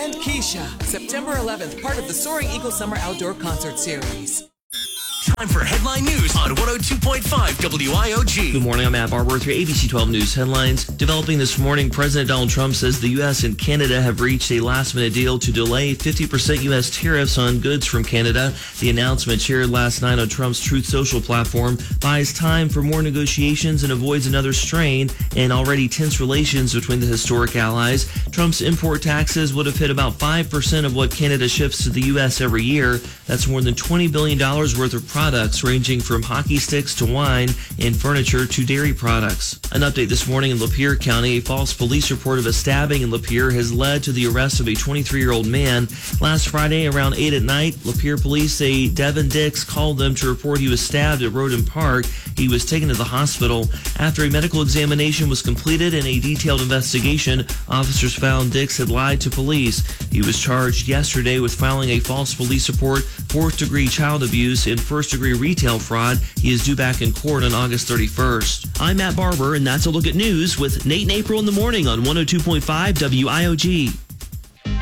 and Keisha, September 11th, part of the Soaring Eagle Summer Outdoor Concert Series. Time for headline news on 102.5 WIOG. Good morning, I'm Matt Barber with your ABC 12 News headlines. Developing this morning, President Donald Trump says the U.S. and Canada have reached a last-minute deal to delay 50% U.S. tariffs on goods from Canada. The announcement shared last night on Trump's Truth Social platform buys time for more negotiations and avoids another strain in already tense relations between the historic allies. Trump's import taxes would have hit about 5% of what Canada ships to the U.S. every year. That's more than $20 billion worth of products ranging from hockey sticks to wine and furniture to dairy products. An update this morning in Lapeer County. A false police report of a stabbing in Lapeer has led to the arrest of a 23-year-old man. Last Friday around 8 at night, Lapeer police say Devin Dix called them to report he was stabbed at Roden Park. He was taken to the hospital. After a medical examination was completed and a detailed investigation, officers found Dix had lied to police. He was charged yesterday with filing a false police report, fourth-degree child abuse, and first-degree retail fraud. He is due back in court on August 31st. I'm Matt Barber, and that's a look at news with Nate and April in the morning on 102.5 WIOG.